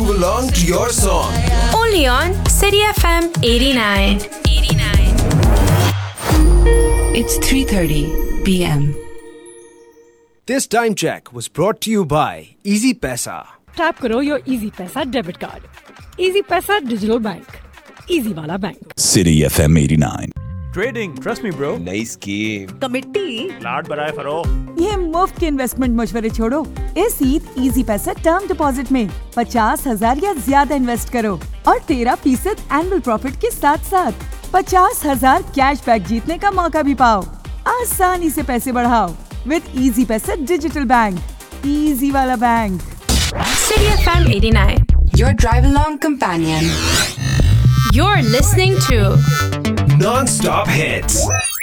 groove along to your song. Only on City FM 89. It's 3:30 p.m. This time check was brought to you by Easy Paisa. Tap करो your easy पैसा debit card. Easy पैसा digital bank. Easy वाला bank. City FM 89. Trading, trust me bro. नई scheme. Committee. लाड बराए furrow. ये मुफ्त के investment मशवरे छोड़ो. इस ईद इजी पैसा टर्म डिपॉजिट में 50,000 या ज्यादा इन्वेस्ट करो और 13% एनुअल प्रॉफिट के साथ साथ 50,000 कैश बैक जीतने का मौका भी पाओ. आसानी से पैसे बढ़ाओ विद इजी पैसा डिजिटल बैंक. इजी वाला bank. City FM 89. Your drive-along companion. You're listening to Non-stop hits.